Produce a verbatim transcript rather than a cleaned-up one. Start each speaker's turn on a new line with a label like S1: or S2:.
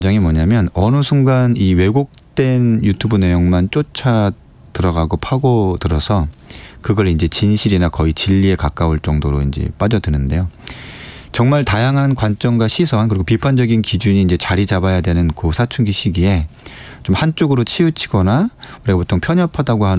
S1: 점이 뭐냐면 어느 순간 이 왜곡된 유튜브 내용만 쫓아 들어가고 파고 들어서 그걸 이제 진실이나 거의 진리에 가까울 정도로 이제 빠져드는데요. 정말 다양한 관점과 시선 그리고 비판적인 기준이 이제 자리 잡아야 되는 그 사춘기 시기에 좀 한쪽으로 치우치거나 우리가 보통 편협하다고 하는